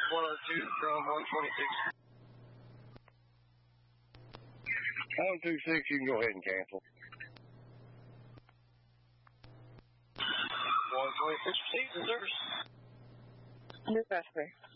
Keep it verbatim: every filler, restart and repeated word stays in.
one oh two from one twenty-six. one two six, you can go ahead and cancel. one twenty-six received in service. Dispatch,